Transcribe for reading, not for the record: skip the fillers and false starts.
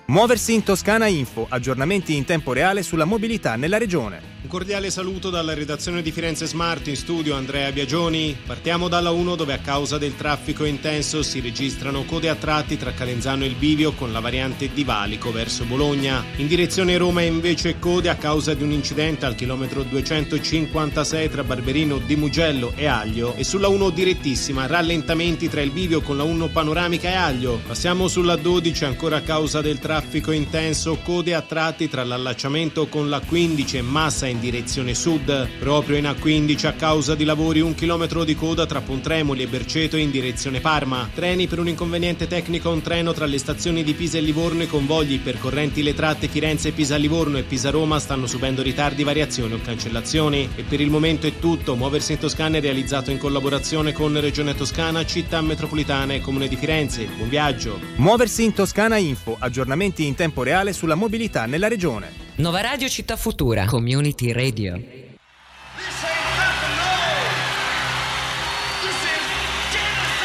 Muoversi in Toscana Info, aggiornamenti in tempo reale sulla mobilità nella regione. Un cordiale saluto dalla redazione di Firenze Smart, in studio Andrea Biagioni. Partiamo dalla 1, dove a causa del traffico intenso si registrano code a tratti tra Calenzano e il Bivio con la variante di Valico verso Bologna. In direzione Roma invece code a causa di un incidente al chilometro 256 tra Barberino di Mugello e Aglio, e sulla 1 direttissima rallentamenti tra il Bivio con la 1 panoramica e Aglio. Passiamo sulla 12, ancora a causa del traffico intenso, code a tratti tra l'allacciamento con la 15 e Massa in direzione sud. Proprio in A15 a causa di lavori 1 chilometro di coda tra Pontremoli e Berceto in direzione Parma. Treni per un inconveniente tecnico, un treno tra le stazioni di Pisa e Livorno e convogli percorrenti le tratte Firenze Pisa-Livorno e Pisa-Roma stanno subendo ritardi, variazioni o cancellazioni. E per il momento è tutto. Muoversi in Toscana è realizzato in collaborazione con Regione Toscana, Città Metropolitana e Comune di Firenze. Buon viaggio. Muoversi in Toscana Info, aggiornamenti in tempo reale sulla mobilità nella regione. Nova Radio Città Futura, Community Radio.